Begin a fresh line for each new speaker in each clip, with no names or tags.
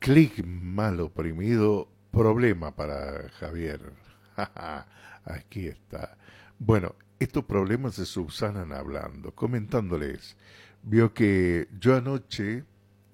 Clic mal oprimido, problema para Javier. Aquí está. Bueno, estos problemas se subsanan hablando, comentándoles. Vio que yo anoche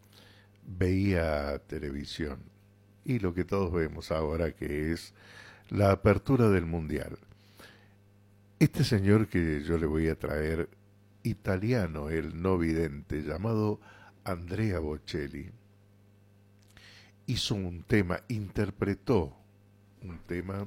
veía televisión y lo que todos vemos ahora que es la apertura del mundial. Este señor que yo le voy a traer, italiano, el no vidente, llamado Andrea Bocelli, hizo un tema, interpretó un tema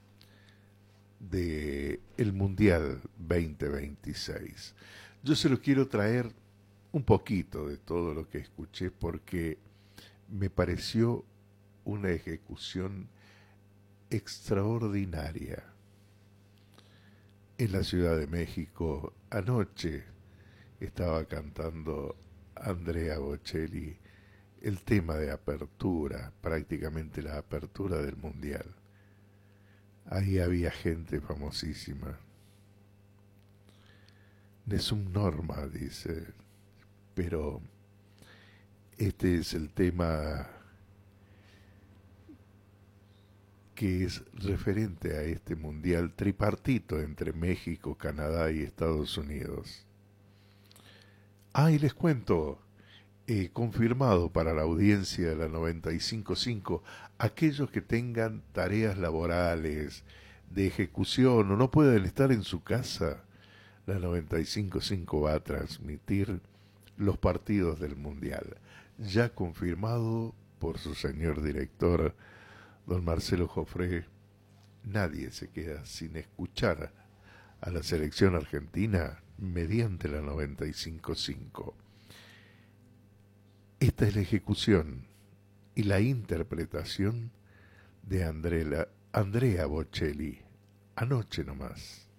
de el Mundial 2026. Yo se lo quiero traer un poquito de todo lo que escuché porque me pareció una ejecución extraordinaria. En la Ciudad de México anoche estaba cantando Andrea Bocelli el tema de apertura, prácticamente la apertura del Mundial. Ahí había gente famosísima. Nessun Norma, dice, pero este es el tema que es referente a este mundial tripartito entre México, Canadá y Estados Unidos. Ah, y les cuento, confirmado para la audiencia de la 95.5, aquellos que tengan tareas laborales de ejecución o no pueden estar en su casa, la 95.5 va a transmitir los partidos del Mundial, ya confirmado por su señor director, don Marcelo Jofré. Nadie se queda sin escuchar a la selección argentina mediante la 95.5. Esta es la ejecución y la interpretación de Andrea Bocelli, anoche nomás.